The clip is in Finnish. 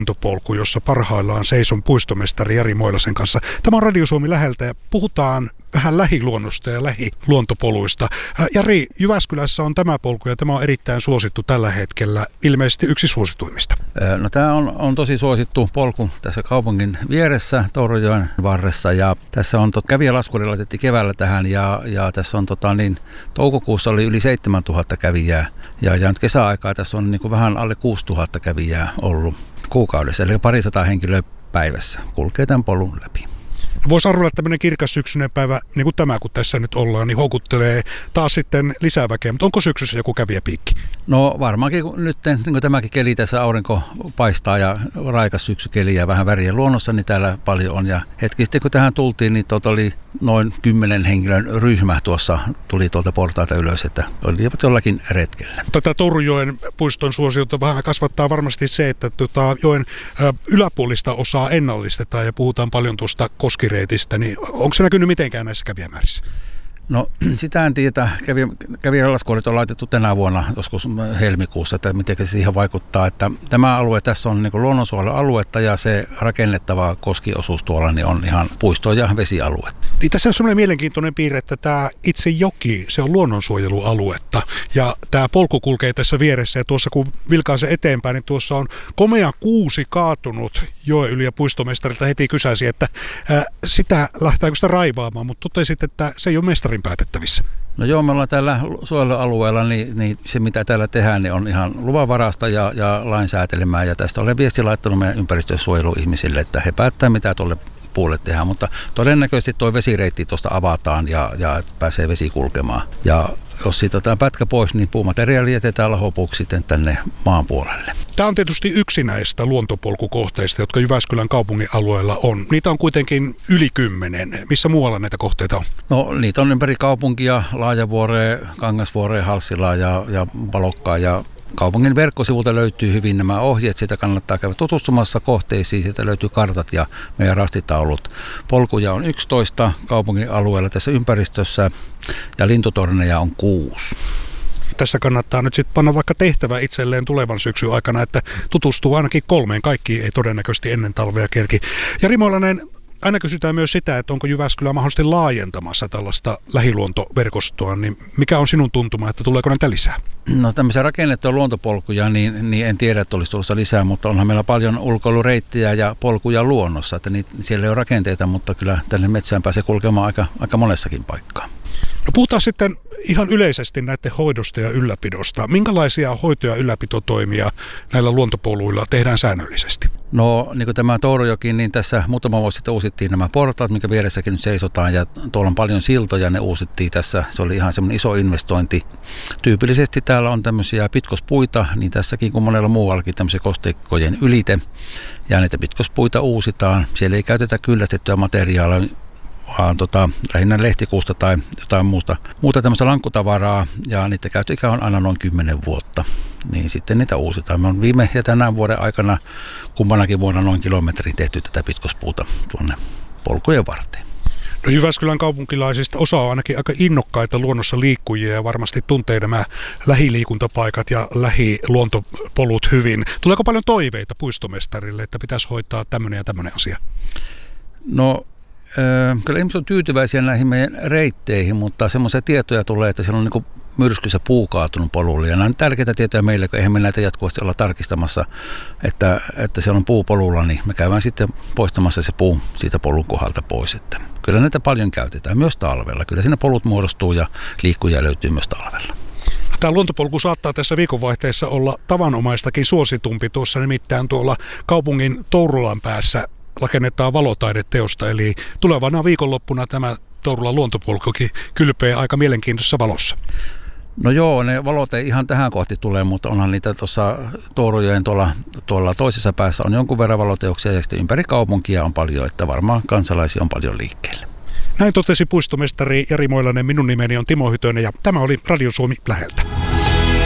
luontopolku, jossa parhaillaan seison puistomestari Jari Moilasen kanssa. Tämä on Radio Suomi läheltä ja puhutaan vähän lähiluonnosta ja lähiluontopoluista. Jari, Jyväskylässä on tämä polku ja tämä on erittäin suosittu tällä hetkellä, ilmeisesti yksi suosituimmista. No, tämä on tosi suosittu polku tässä kaupungin vieressä Tourujoen varressa ja tässä on kävijälaskuri laitettiin keväällä tähän ja tässä on toukokuussa oli yli 7000 kävijää ja nyt kesäaikaa tässä on niin kuin vähän alle 6000 kävijää ollut kuukaudessa, eli 200 henkilöä päivässä kulkee tämän polun läpi. Voisi arvella, että tämmöinen kirkas syksyinen päivä, niin kuin tämä, kun tässä nyt ollaan, niin houkuttelee taas sitten lisää väkeä. Mutta onko syksyssä joku kävijäpiikki? No varmaankin nyt, niin kuin tämäkin keli tässä aurinko paistaa ja raikas syksykeli ja vähän väriä luonnossa, niin täällä paljon on. Ja hetki sitten kun tähän tultiin, niin oli noin 10 henkilön ryhmä tuli tuolta portaalta ylös, että olivat jollakin retkellä. Tätä Tourujoen puiston suosiota vähän kasvattaa varmasti se, että joen yläpuolista osaa ennallistetaan ja puhutaan paljon tuosta koskireitistä, niin onko se näkynyt mitenkään näissä kävijämäärissä? No sitä en tiedä. Kävijälaskurit on laitettu tänä vuonna joskus helmikuussa, että miten se siihen vaikuttaa. Että tämä alue tässä on niin kuin luonnonsuojelualuetta ja se rakennettava koskiosuus tuolla niin on ihan puisto- ja vesialue. Niin tässä on sellainen mielenkiintoinen piirre, että tämä itse joki, se on luonnonsuojelualuetta ja tämä polku kulkee tässä vieressä ja tuossa kun vilkaa se eteenpäin, niin tuossa on komea kuusi kaatunut joen yli ja puistomestarilta heti kysäsi, että sitä lähtääkö sitä raivaamaan, mutta totesit, että se ei ole mestarin päätettävissä. No joo, me ollaan täällä suojelualueella, niin se mitä täällä tehdään niin on ihan luvanvarasta ja lainsäätelemää. Ja tästä olen viesti laittanut meidän ympäristösuojeluihmisille, että he päättää mitä tuolle puolelle tehdään. Mutta todennäköisesti tuo vesireitti tuosta avataan ja pääsee vesi kulkemaan. Ja jos siitä otetaan pätkä pois, niin puumateriaali jätetään lahopuuksi sitten tänne maan puolelle. Tämä on tietysti yksi näistä luontopolkukohteista, jotka Jyväskylän kaupungin alueella on. Niitä on kuitenkin yli 10. Missä muualla näitä kohteita on? No niitä on ympäri kaupunkia, Laajavuoreen, Kangasvuoreen, Halssilaan ja Palokkaan ja kaupungin verkkosivulta löytyy hyvin nämä ohjeet, sitä kannattaa käydä tutustumassa kohteisiin, sieltä löytyy kartat ja meidän rastitaulut. Polkuja on 11 kaupungin alueella tässä ympäristössä ja lintutorneja on 6. Tässä kannattaa nyt sitten panna vaikka tehtävä itselleen tulevan syksyn aikana, että tutustuu ainakin 3. Kaikki ei todennäköisesti ennen talvea kerki. Jari Moilanen, aina kysytään myös sitä, että onko Jyväskylä mahdollisesti laajentamassa tällaista lähiluontoverkostoa, niin mikä on sinun tuntuma, että tuleeko näitä lisää? No tämmöisiä rakennettuja luontopolkuja, niin en tiedä, että olisi tulossa lisää, mutta onhan meillä paljon ulkoilureittejä ja polkuja luonnossa, että siellä ei ole rakenteita, mutta kyllä tänne metsään pääsee kulkemaan aika monessakin paikkaan. No puhutaan sitten ihan yleisesti näiden hoidosta ja ylläpidosta. Minkälaisia hoito- ja ylläpitotoimia näillä luontopoluilla tehdään säännöllisesti? No niin kuin tämä Tourujoki, niin tässä muutama vuosi sitten uusittiin nämä portaat, mikä vieressäkin nyt seisotaan ja tuolla on paljon siltoja, ne uusittiin tässä. Se oli ihan semmoinen iso investointi. Tyypillisesti täällä on tämmöisiä pitkospuita, niin tässäkin kuin monella muuallakin tämmöisiä kosteikkojen ylite ja näitä pitkospuita uusitaan. Siellä ei käytetä kyllästettyä materiaalia, vaan lähinnä lehtikuusta tai jotain muuta tämmöistä lankkutavaraa, ja niiden käyttöikä on aina noin 10 vuotta. Niin sitten niitä uusitaan. Me on viime ja tänään vuoden aikana kumpanakin vuonna noin kilometrin tehty tätä pitkospuuta tuonne polkujen varteen. No Jyväskylän kaupunkilaisista osa on ainakin aika innokkaita luonnossa liikkujia ja varmasti tuntee nämä lähiliikuntapaikat ja lähiluontopolut hyvin. Tuleeko paljon toiveita puistomestarille, että pitäisi hoitaa tämmöinen ja tämmöinen asia? No kyllä ihmiset on tyytyväisiä näihin meidän reitteihin, mutta semmoisia tietoja tulee, että siellä on niin kuin myrskyssä puu kaatunut polulle. Ja nämä on tärkeitä tietoja meille, kun eihän me näitä jatkuvasti olla tarkistamassa, että siellä on puu polulla, niin me käydään sitten poistamassa se puu siitä polun kohdalta pois. Että kyllä näitä paljon käytetään myös talvella. Kyllä siinä polut muodostuu ja liikkujia löytyy myös talvella. Tämä luontopolku saattaa tässä viikonvaihteessa olla tavanomaistakin suositumpi. Tuossa nimittäin tuolla kaupungin Tourulan päässä rakennetaan valotaideteosta, eli tulevana viikonloppuna tämä Tourulan luontopolkukin kylpee aika mielenkiintoisessa valossa. No joo, ne valot ei ihan tähän kohti tule, mutta onhan niitä tuossa Tourujoen tuolla toisessa päässä on jonkun verran valoteoksia ja sitten ympäri kaupunkia on paljon, että varmaan kansalaisia on paljon liikkeelle. Näin totesi puistomestari Jari Moilanen, minun nimeni on Timo Hytönen ja tämä oli Radio Suomi läheltä.